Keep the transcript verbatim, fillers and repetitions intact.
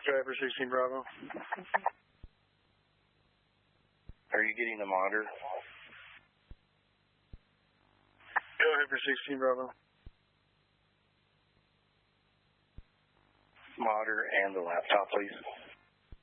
Go ahead for sixteen Bravo. Are you getting the monitor? Go ahead for sixteen Bravo. Monitor and the laptop, please.